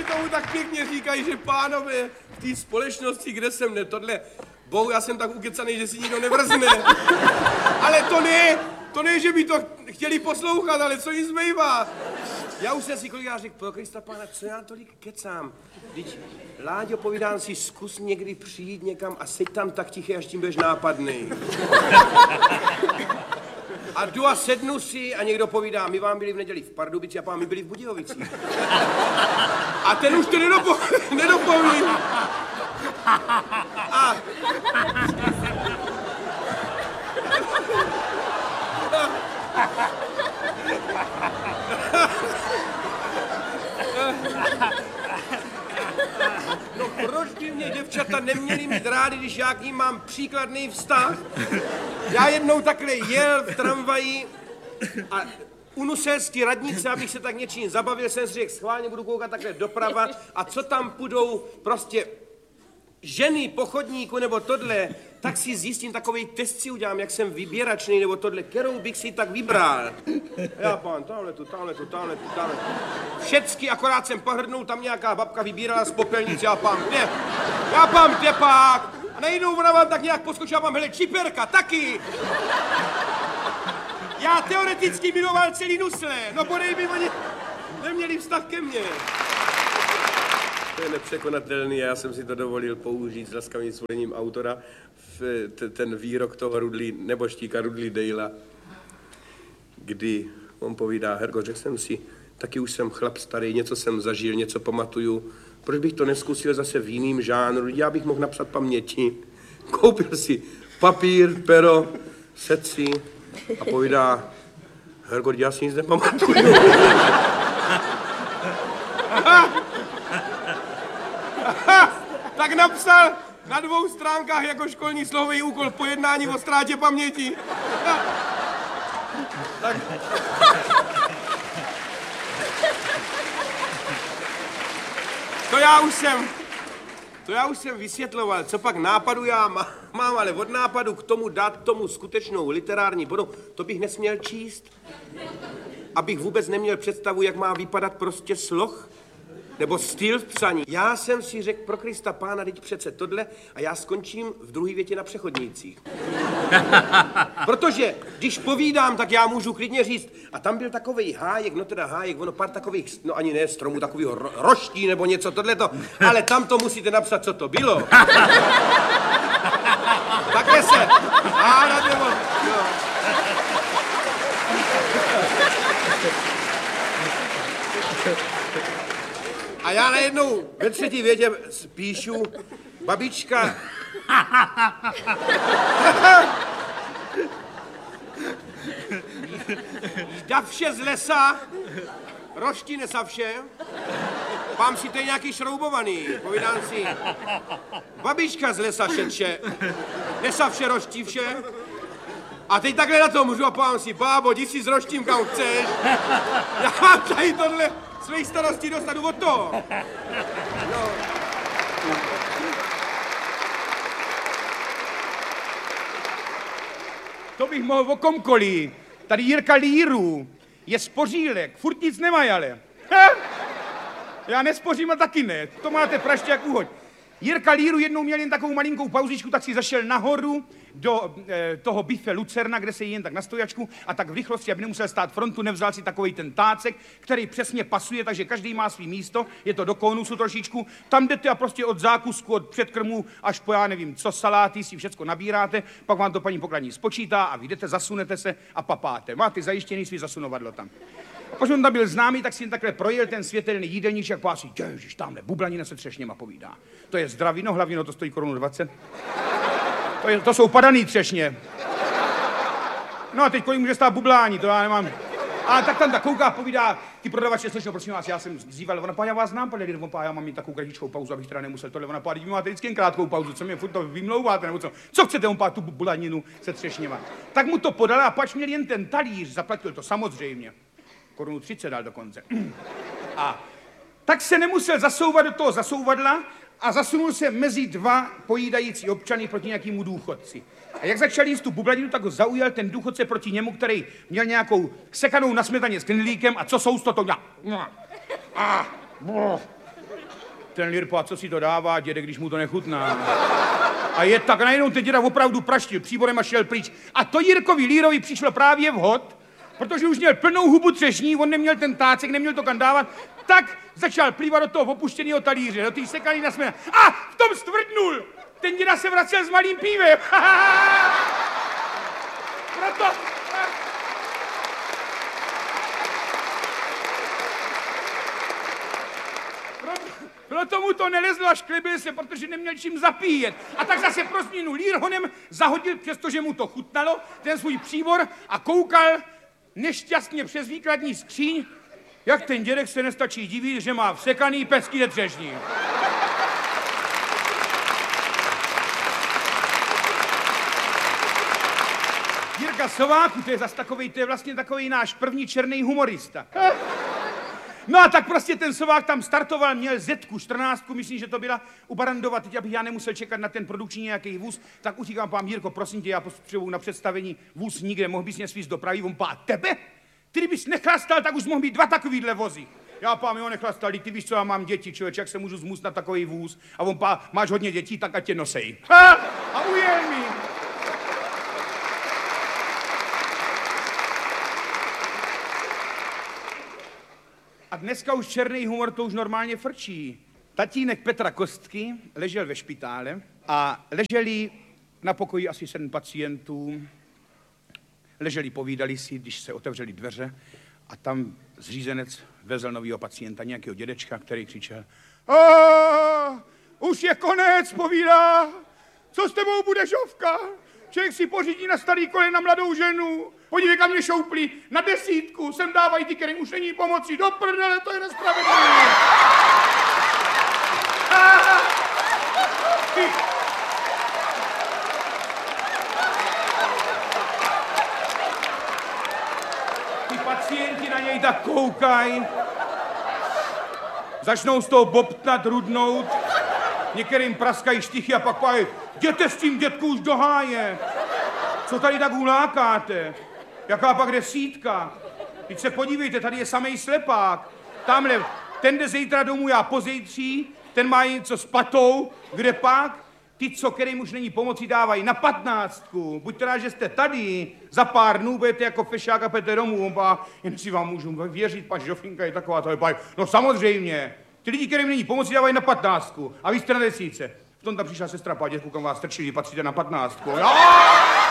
tomu tak pěkně říkají, že pánové v té společnosti, kde jsem ne, tohle, bohu, já jsem tak ukecanej, že si nikdo nevrzne. Ale to ne, že by to chtěli poslouchat, ale co jim zbývá. Já už jsem si kolikrát řekl, pro Krista pána, co já tolik kecám. Vždyť, Láďo, povídám si, zkus někdy přijít někam a seď tam tak tiché, až tím budeš nápadnej. A jdu a sednu si a někdo povídá, my vám byli v neděli v Pardubici a pán, my byli v Budějovicích. A ten už to nedopoví. A... No proč by mě děvčata neměly mít rádi, když já k ním mám příkladný vztah? Já jednou takhle jel v tramvaji a unusel z té radnice, abych se tak něčím zabavil, jsem si řekl, schválně budu koukat takhle doprava a co tam půjdou prostě ženy po chodníku nebo tohle, tak si zjistím, takovej test si udělám, jak jsem vyběračný nebo tohle, kterou bych si tak vybral. Já pán, tamhle tu. Všecky, akorát jsem pohrdnul, tam nějaká babka vybírala z popelnice, já pán, kde pak? A najednou ona vám tak nějak poskočila, pán, hele, čiperka, taky. Já teoreticky miloval celý Nusle, no bodej by oni neměli vztah ke mně. To je nepřekonatelný, já jsem si to dovolil použít s laskavým svolením autora, ten výrok toho neboštíka Rudley Dalea, kdy on povídá, Hergo, řekl jsem si, taky už jsem chlap starý, něco jsem zažil, něco pamatuju, proč bych to neskusil zase v jiným žánru, já bych mohl napsat paměti. Koupil si papír, pero, sedl si a povídá, Hergo, já si nic nepamatuju. Tak napsal na 2 stránkách jako školní slovový úkol pojednání o ztrátě paměti. Tak. To já už jsem vysvětloval, co pak nápadu já mám, ale od nápadu k tomu dát tomu skutečnou literární bodu, to bych nesměl číst. Abych vůbec neměl představu, jak má vypadat prostě sloh. Nebo styl v psaní. Já jsem si řekl, pro Krista pána, teď přece tohle a já skončím v druhé větě na přechodnících. Protože když povídám, tak já můžu klidně říct, a tam byl takovej hájek, no teda hájek, ono pár takových, no ani ne stromů, takovýho roští nebo něco tohleto, ale tam to musíte napsat, co to bylo. Takhle se hádat nebo... No. A já najednou ve 3. větě píšu, babička. Davše z lesa, roští nesavše, pám si to je nějaký šroubovaný, povídám si. Babička z lesa šetše, nesavše roští vše. A teď takhle na to můžu a pám si, bábo, jdi si s roštím kam chceš. Já tady tohle svých starostí dostanu od toho. No. To bych mohl o komkoliv. Tady Jirka Líru je spořílek, furt nic nemají ale. Já nespořím a taky ne, to máte praště jak uhoď. Jirka Líru jednou měl jen takovou malinkou pauzičku, tak si zašel nahoru do toho bife Lucerna, kde se jí jen tak na stojačku a tak v rychlosti, aby nemusel stát frontu, nevzal si takovej ten tácek, který přesně pasuje, takže každý má svý místo, je to do konusu trošičku, tam jdete a prostě od zákusku, od předkrmu až po já nevím co saláty si všecko nabíráte, pak vám to paní pokladní spočítá a vyjdete, zasunete se a papáte. Máte zajištěný svý zasunovadlo tam. Když on tam byl známý, tak si jen takhle projel ten světelný jídelníček, jak pásí, ježiš, tamhle bublanina se třešněma povídá. To je zdravino, hlavně to stojí 1,20 Kč. To jsou padaný třešně. No a teď kolik může stát bublání, to já nemám. A tak tam tak kouká, povídá, ty prodavače, slyšel, prosím vás, já jsem zýval, ona pá, já vás znám, pane, já mám mít takovou kratičkou pauzu, abych teda nemusel tohle, ona pá, vy máte vždycky jen krátkou pauzu, co mě furt to vymlouváte, nebo co? Co chcete, on pá, tu bulaninu se třešněma. Tak mu to podala a pač měl jen ten talíř, zaplatil to samozřejmě. 1,30 Kč dal dokonce. A tak se nemusel zasouvat do toho zasouvadla a zasunul se mezi 2 pojídající občany proti nějakému důchodci. A jak začal jíst tu bublaninu, tak ho zaujal ten důchodce proti němu, který měl nějakou sekanou na smetaně s knedlíkem a co sousto to dělá. ten Lirpa, co si to dává, děde, když mu to nechutná. A je tak, najednou ten děda opravdu praštil příborem a šel pryč. A to Jirkovi Lírovi přišlo právě vhod, protože už měl plnou hubu třešní, on neměl ten tácek, neměl to kam dávat, tak začal plývat do toho opuštěného talíře, do té sekaný na směna. A v tom stvrdnul! Ten děda se vracel s malým pívem. Proto mu to nelezlo a šklebil se, protože neměl čím zapíjet. A tak zase pro změnu Lír honem zahodil, přestože mu to chutnalo, ten svůj příbor a koukal nešťastně přes výkladní skříň, jak ten dědek se nestačí divit, že má vsekaný pesky třešní. Jirka Sováku, to je zas takovej, to je vlastně takovej náš první černý humorista. No a tak prostě ten Sovák tam startoval, měl Zetku 14, myslím, že to byla u Barandova, teď abych já nemusel čekat na ten produkční nějaký vůz, tak utíkám pán Jirko, prosím tě, já potřebuju na představení vůz nikde, mohl bys mě svízt do Prahy, on pá, tebe? Ty kdybys nechlastal, tak už mohl mít 2 takovýhle vozy. Já pám, jo, nechlastal, ty víš co, já mám děti, člověk, jak se můžu zmůst na takový vůz? A on pá, máš hodně dětí, tak ať tě nosej. A ujel mi. A dneska už černý humor to už normálně frčí. Tatínek Petra Kostky ležel ve špitále a leželi na pokoji asi 7 pacientů. Leželi, povídali si, když se otevřely dveře a tam zřízenec vezl novýho pacienta, nějakého dědečka, který křičel: už je konec, povídá, co s tebou bude, Žovka? Člověk si pořídí na starý kolena mladou ženu. Podívej, kam mě šouplí, na 10, sem dávají ty, kterým už není pomoci. Do prdele, to je nespravedlivé. Ty pacienti na něj tak koukají. Začnou z toho bobtnat, rudnout. Některým praskají štichy a pak pají: jděte s tím, dětku, už do háje. Co tady tak hulákáte? Jaká pak 10? Teď se podívejte, tady je samej slepák. Tamhle, ten jde zítra domů, já pozítří, ten má něco s patou, kde pak? Ty, co kterým už není pomoci, dávají na 15. Buďte rád, že jste tady, za pár dnů budete jako fešák a půjdete domů. Jen si vám můžu věřit, paní Žofinka je taková, to je baj. No samozřejmě, ty lidi, kterým není pomoci, dávají na 15. A vy jste na 10. V tom tam přišla sestra, dětku, kam vás strčili, patříte na 15. Jo!